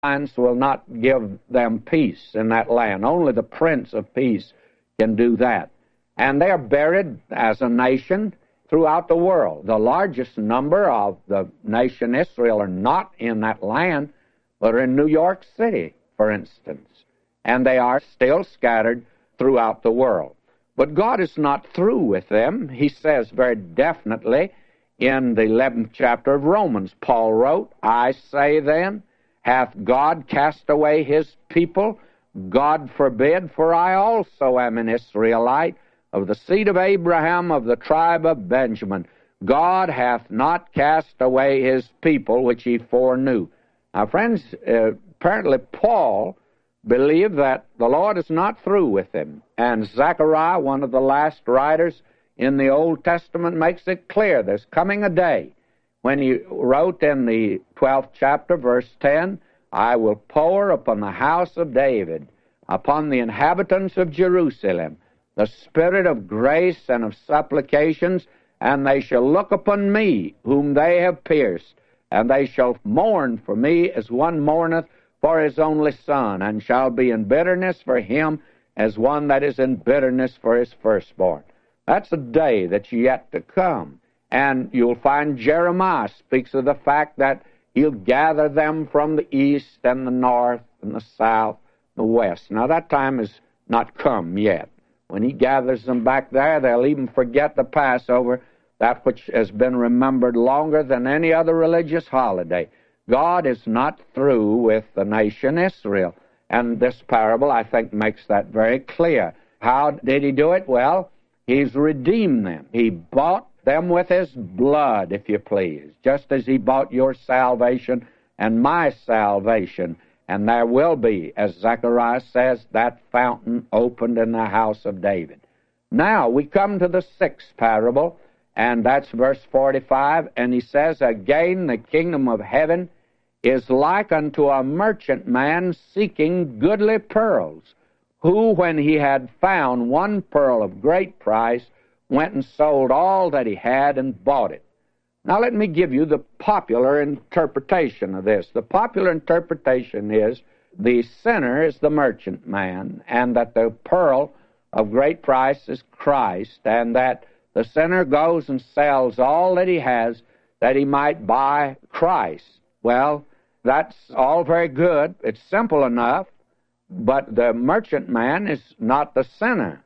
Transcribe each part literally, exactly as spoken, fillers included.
Science will not give them peace in that land. Only the Prince of Peace can do that. And they are buried as a nation throughout the world. The largest number of the nation Israel are not in that land, but are in New York City, for instance. And they are still scattered throughout the world. But God is not through with them. He says very definitely in the eleventh chapter of Romans, Paul wrote, I say then, hath God cast away his people? God forbid, for I also am an Israelite, of the seed of Abraham, of the tribe of Benjamin. God hath not cast away his people, which he foreknew. Now, friends, uh, apparently Paul believed that the Lord is not through with him. And Zechariah, one of the last writers in the Old Testament, makes it clear there's coming a day when he wrote in the twelfth chapter, verse ten, I will pour upon the house of David, upon the inhabitants of Jerusalem, the spirit of grace and of supplications, and they shall look upon me, whom they have pierced, and they shall mourn for me as one mourneth for his only son, and shall be in bitterness for him as one that is in bitterness for his firstborn. That's a day that's yet to come. And you'll find Jeremiah speaks of the fact that he'll gather them from the east and the north and the south, the west. Now, that time has not come yet. When he gathers them back there, they'll even forget the Passover, that which has been remembered longer than any other religious holiday. God is not through with the nation Israel. And this parable, I think, makes that very clear. How did he do it? Well, he's redeemed them. He bought them with his blood, if you please, just as he bought your salvation and my salvation. And there will be, as Zechariah says, that fountain opened in the house of David. Now, we come to the sixth parable, and that's verse forty-five, and he says, Again, the kingdom of heaven is like unto a merchant man seeking goodly pearls, who, when he had found one pearl of great price, went and sold all that he had and bought it. Now let me give you the popular interpretation of this. The popular interpretation is the sinner is the merchant man, and that the pearl of great price is Christ, and that the sinner goes and sells all that he has that he might buy Christ. Well, that's all very good. It's simple enough, but the merchant man is not the sinner.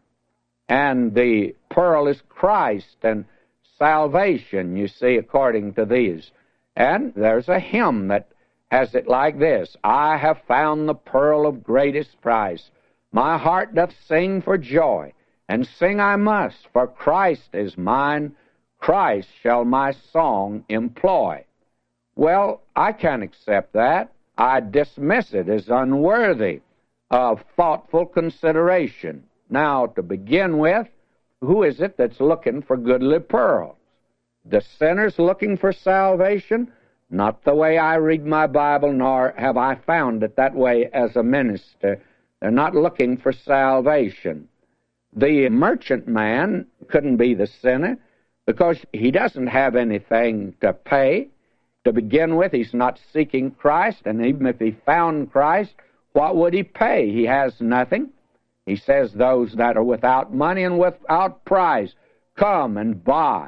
And the pearl is Christ and salvation, you see, according to these. And there's a hymn that has it like this, I have found the pearl of greatest price. My heart doth sing for joy, and sing I must, for Christ is mine. Christ shall my song employ. Well, I can't accept that. I dismiss it as unworthy of thoughtful consideration. Now, to begin with, who is it that's looking for goodly pearls? The sinner's looking for salvation? Not the way I read my Bible, nor have I found it that way as a minister. They're not looking for salvation. The merchant man couldn't be the sinner because he doesn't have anything to pay. To begin with, he's not seeking Christ, and even if he found Christ, what would he pay? He has nothing. He says, those that are without money and without prize, come and buy.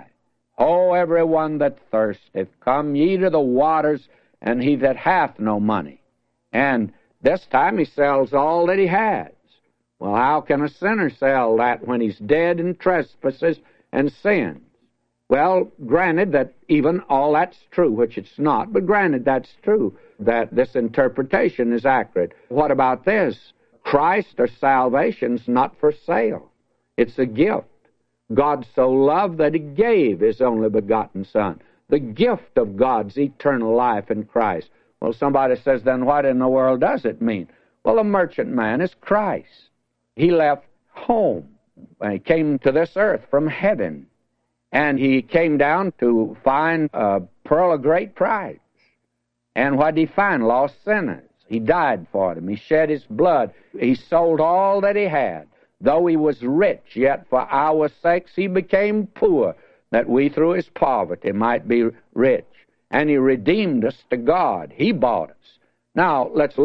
O everyone that thirsteth, come ye to the waters, and he that hath no money. And this time he sells all that he has. Well, how can a sinner sell that when he's dead in trespasses and sins? Well, granted that even all that's true, which it's not, but granted that's true, that this interpretation is accurate. What about this? Christ or salvation's not for sale. It's a gift. God so loved that he gave his only begotten Son. The gift of God's eternal life in Christ. Well, somebody says, then what in the world does it mean? Well, a merchant man is Christ. He left home when he came to this earth from heaven. And he came down to find a pearl of great price. And what did he find? Lost sinners. He died for them. He shed his blood. He sold all that he had. Though he was rich, yet for our sakes he became poor, that we through his poverty might be rich. And he redeemed us to God. He bought us. Now, let's